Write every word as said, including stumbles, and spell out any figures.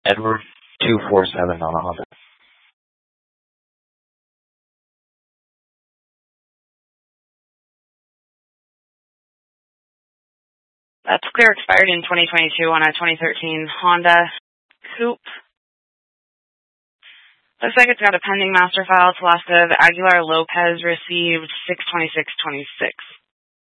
Edward two four seven on a Honda. That's clear expired in twenty twenty-two on a twenty thirteen Honda Coupe. Looks like it's got a pending master file. It's last of Aguilar Lopez received six twenty-six twenty-six.